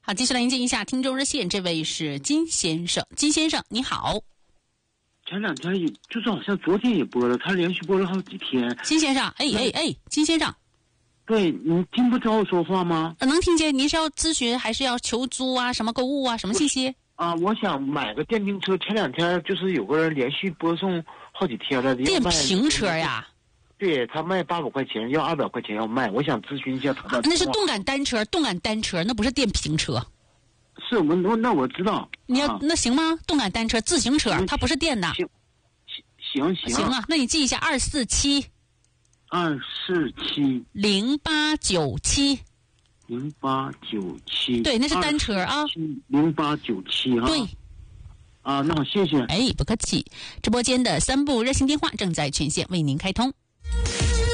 好，继续来迎接一下听众热线，这位是金先生。金先生，你好。 前两天就是好像昨天也播了，他连续播了好几天。 金先生，金先生， 对，你听不着我说话吗？ 能听见。您是要咨询还是要求租啊？什么购物啊？什么信息？ 我想买个电瓶车。前两天就是有个人连续播送好几天了。 电瓶车呀？ 对，他卖800块钱，要200块钱要卖。我想咨询一下他的。 那是动感单车，那不是电瓶车。 是那我知道。 你要那行吗？动感单车、自行车，它不是电的。行啊，那你记一下247 0897 0897。 对，那是单车啊。 0897哈。 对。 那好，谢谢。 不客气。直播间的3部热线电话正在全线为您开通。